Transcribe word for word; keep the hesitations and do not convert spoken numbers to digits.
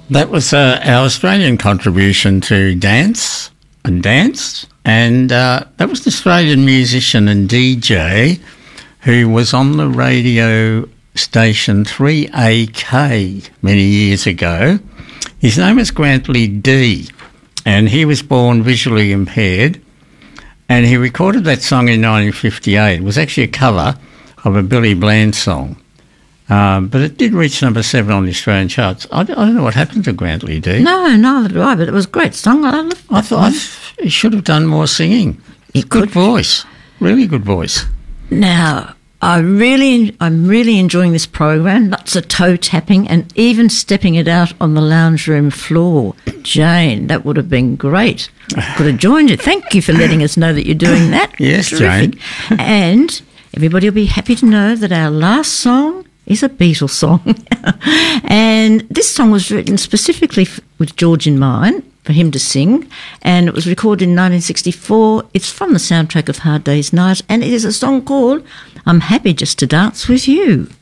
That was uh, our Australian contribution to Dance and Dance, and uh, that was an Australian musician and D J who was on the radio station three A K many years ago. His name was Grantley D, and he was born visually impaired, and he recorded that song in nineteen fifty-eight. It was actually a cover of a Billy Bland song. Um, but it did reach number seven on the Australian charts. I, I don't know what happened to Grantley D. No, neither do I, but it was a great song. I, loved I thought I, he should have done more singing. He good could. voice. Really good voice. Now, I really, I'm really enjoying this program. Lots of toe tapping and even stepping it out on the lounge room floor. Jane, that would have been great. Could have joined you. Thank you for letting us know that you're doing that. Yes, Terrific. Jane. And everybody will be happy to know that our last song is a Beatles song. And this song was written specifically f- with George in mind, for him to sing, and it was recorded in nineteen sixty-four. It's from the soundtrack of Hard Day's Night, and it is a song called I'm Happy Just to Dance With You.